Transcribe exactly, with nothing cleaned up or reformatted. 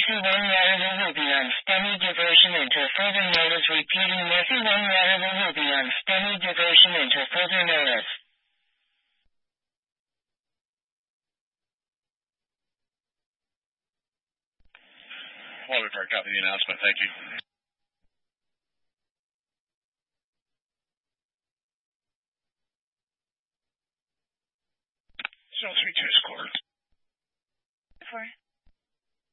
Murphy one Lateral will be on STEMI diversion until further notice. Repeating, Murphy one Lateral will be on STEMI diversion until further notice. Water Park, copy the announcement. Thank you. Zone three two is quarter. Four.